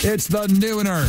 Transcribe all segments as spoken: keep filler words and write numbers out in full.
It's the Nooner.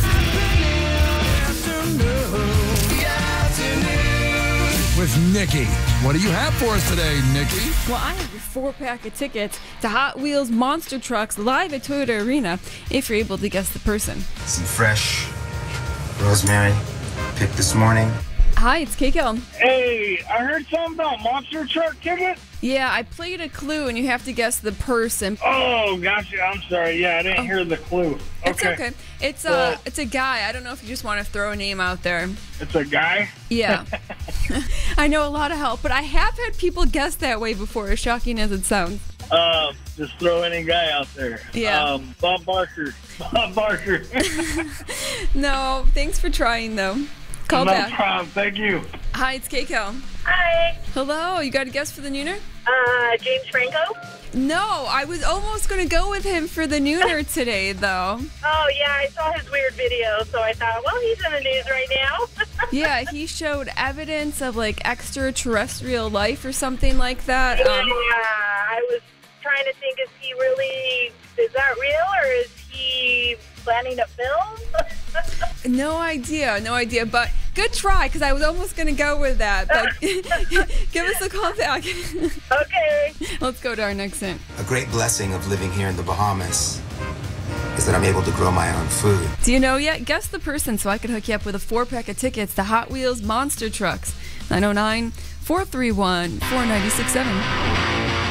With Nikki. What do you have for us today, Nikki? Well, I have a four-pack of tickets to Hot Wheels Monster Trucks live at Toyota Arena if you're able to guess the person. Some fresh rosemary picked this morning. Hi, it's Keiko. Hey, I heard something about monster truck ticket. Yeah, I played a clue and you have to guess the person. Oh, gotcha. I'm sorry. Yeah, I didn't Oh. hear the clue. It's Okay. okay. It's a, Well- it's a guy. I don't know if you just want to throw a name out there. It's a guy? Yeah. I know a lot of help, but I have had people guess that way before, as shocking as it sounds. Um, just throw any guy out there. Yeah. Um, Bob Barker. Bob Barker. No, thanks for trying, though. Call no back. problem. Thank you. Hi, it's Keiko. Hi, Hello, you got a guess for the Nooner? uh, James Franco. No, I was almost going to go with him for the Nooner today, though. Oh, yeah, I saw his weird video, so I thought, well, he's in the news right now. Yeah, he showed evidence of, like, extraterrestrial life or something like that. Yeah, Um, I was trying to think, is he really, is that real, or is he planning a film? no idea, no idea, but good try, because I was almost going to go with that. But give us a call back. Okay. Let's go to our next hint. A great blessing of living here in the Bahamas is that I'm able to grow my own food. Do you know yet? Guess the person so I could hook you up with a four-pack of tickets to Hot Wheels Monster Trucks. nine oh nine, four three one, four nine six seven.